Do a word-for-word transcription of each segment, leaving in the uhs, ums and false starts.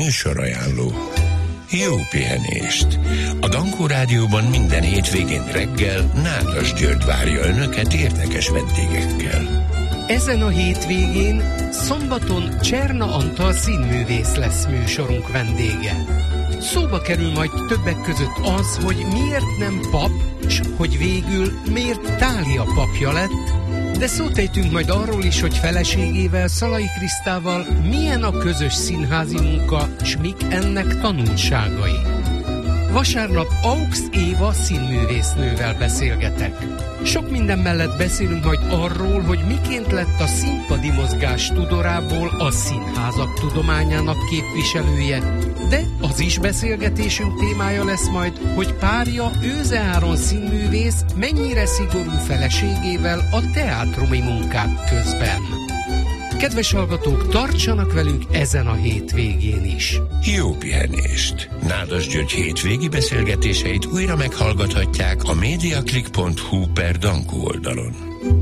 Műsorajánló. Jó pihenést! A Dankó Rádióban minden hétvégén reggel Nádas György várja Önöket érdekes vendégekkel. Ezen a hétvégén szombaton Cserna Antal színművész lesz műsorunk vendége. Szóba kerül majd többek között az, hogy miért nem pap, s hogy végül miért Tália papja lett, de szót ejtünk majd arról is, hogy feleségével, Szalai Krisztával milyen a közös színházi munka, s mik ennek tanulságai. Vasárnap Aux Éva színművésznővel beszélgetek. Sok minden mellett beszélünk majd arról, hogy miként lett a színpadi mozgás tudorából a színházak tudományának képviselője, de az is beszélgetésünk témája lesz majd, hogy párja Őze Áron színművész mennyire szigorú feleségével a teátrumi munkák közben. Kedves hallgatók, tartsanak velünk ezen a hétvégén is. Jó pihenést! Nádas György hétvégi beszélgetéseit újra meghallgathatják a mediaclick pont hu per Dankó oldalon.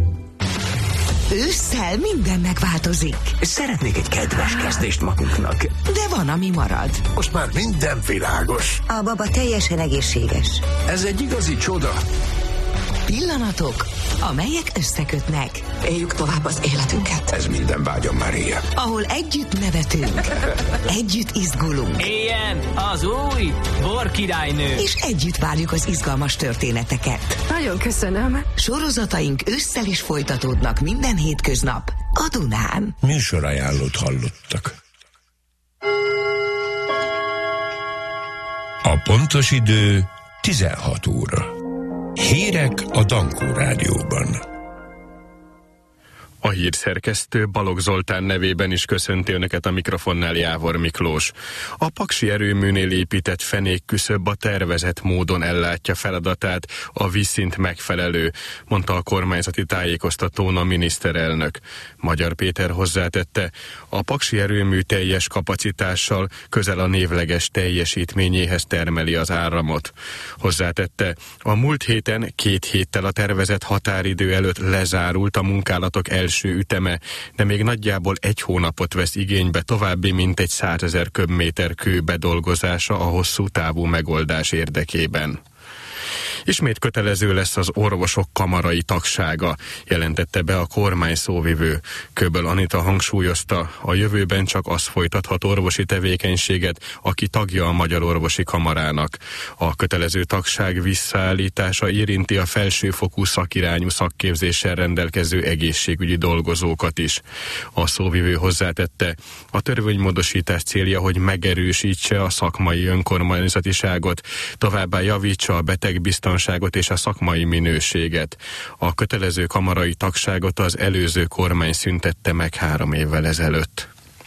Ősszel minden megváltozik. Szeretnék egy kedves kezdést magunknak. De van, ami marad. Most már minden világos. A baba teljesen egészséges. Ez egy igazi csoda. Pillanatok, amelyek összekötnek. Éljük tovább az életünket. Ez minden vágyom már ilyen. Ahol együtt nevetünk, együtt izgulunk. Éljen az új Bor királynő. És együtt várjuk az izgalmas történeteket. Nagyon köszönöm. Sorozataink ősszel is folytatódnak minden hétköznap a Dunán. Műsorajánlót hallottak. A pontos idő tizenhat óra. Hírek a Dankó Rádióban. A hírszerkesztő Balogh Zoltán nevében is köszönti Önöket a mikrofonnál Jávor Miklós. A paksi erőműnél épített fenékküszöb a tervezett módon ellátja feladatát, a vízszint megfelelő, mondta a kormányzati tájékoztatón a miniszterelnök. Magyar Péter hozzátette, a paksi erőmű teljes kapacitással közel a névleges teljesítményéhez termeli az áramot. Hozzátette, a múlt héten két héttel a tervezett határidő előtt lezárult a munkálatok első első üteme, de még nagyjából egy hónapot vesz igénybe további mintegy százezer köbméter kő bedolgozása a hosszú távú megoldás érdekében. Ismét kötelező lesz az orvosok kamarai tagsága, jelentette be a kormány szóvivő. Köböl Anita hangsúlyozta, a jövőben csak az folytathat orvosi tevékenységet, aki tagja a Magyar Orvosi Kamarának. A kötelező tagság visszaállítása érinti a felsőfokú szakirányú szakképzéssel rendelkező egészségügyi dolgozókat is. A szóvivő hozzátette, a törvénymódosítás célja, hogy megerősítse a szakmai önkormányzatiságot, továbbá javítsa a betegbiztonságot és a szakmai minőséget. A kötelező kamarai tagságot az előző kormány szüntette meg három évvel ezelőtt.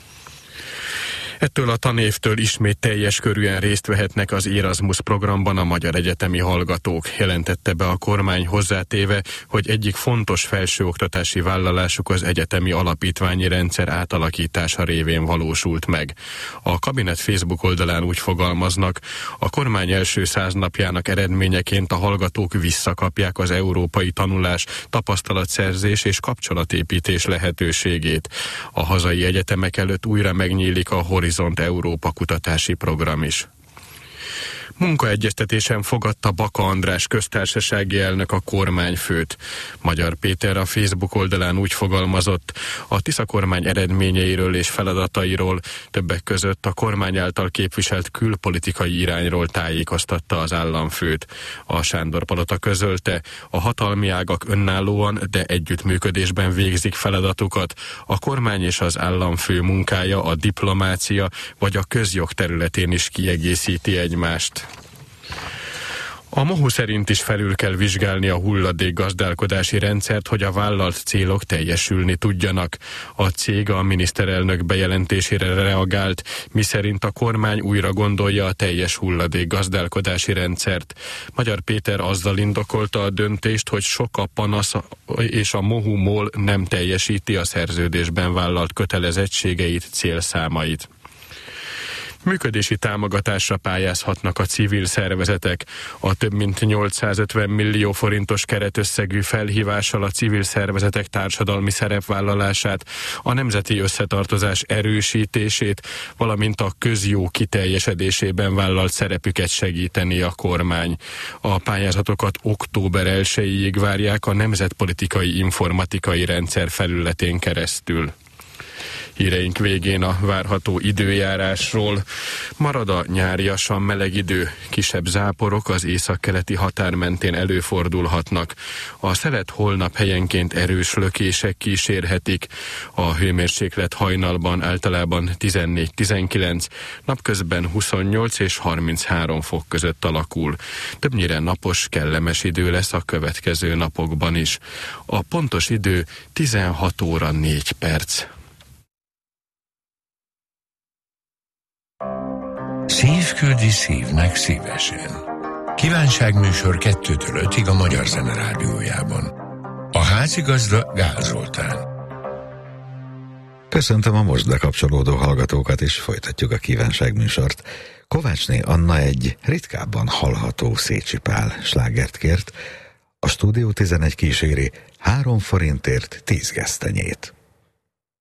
Ettől a tanévtől ismét teljes körűen részt vehetnek az Erasmus programban a magyar egyetemi hallgatók, jelentette be a kormány hozzátéve, hogy egyik fontos felsőoktatási vállalásuk az egyetemi alapítványi rendszer átalakítása révén valósult meg. A kabinet Facebook oldalán úgy fogalmaznak, a kormány első száz napjának eredményeként a hallgatók visszakapják az európai tanulás, tapasztalatszerzés és kapcsolatépítés lehetőségét. A hazai egyetemek előtt újra megnyílik a Horizont Európa kutatási program is. Munkaegyeztetésen fogadta Baka András köztársasági elnök a kormányfőt. Magyar Péter a Facebook oldalán úgy fogalmazott, a Tisza kormány eredményeiről és feladatairól, többek között a kormány által képviselt külpolitikai irányról tájékoztatta az államfőt. A Sándor Palota közölte, a hatalmi ágak önállóan, de együttműködésben végzik feladatukat. A kormány és az államfő munkája a diplomácia vagy a közjog területén is kiegészíti egymást. A MOHU szerint is felül kell vizsgálni a hulladék gazdálkodási rendszert, hogy a vállalt célok teljesülni tudjanak. A cég a miniszterelnök bejelentésére reagált, miszerint a kormány újra gondolja a teljes hulladék gazdálkodási rendszert. Magyar Péter azzal indokolta a döntést, hogy sok a panasz, és a MOHU MOL nem teljesíti a szerződésben vállalt kötelezettségeit, célszámait. Működési támogatásra pályázhatnak a civil szervezetek. A több mint nyolcszázötven millió forintos keretösszegű felhívással a civil szervezetek társadalmi szerepvállalását, a nemzeti összetartozás erősítését, valamint a közjó kiteljesedésében vállalt szerepüket segíteni a kormány. A pályázatokat október elsejéig várják a Nemzetpolitikai Informatikai Rendszer felületén keresztül. Híreink végén a várható időjárásról. Marad a nyáriasan meleg idő, kisebb záporok az északkeleti határ mentén előfordulhatnak. A szelet holnap helyenként erős lökések kísérhetik. A hőmérséklet hajnalban általában tizennégy-tizenkilenc, napközben huszonnyolc és harminchárom fok között alakul. Többnyire napos, kellemes idő lesz a következő napokban is. A pontos idő tizenhat óra négy perc. Szív küldi szívnek szívesen. Kívánságműsor kettőtől ötig a Magyar Zene Rádiójában. A házigazda Gál Zoltán. Köszöntöm a most bekapcsolódó hallgatókat, és folytatjuk a kívánságműsort. Kovácsné Anna egy ritkábban hallható Szécsi Pál slágert kért. A Stúdió tizenegy kíséri három forintért tíz gesztenyét.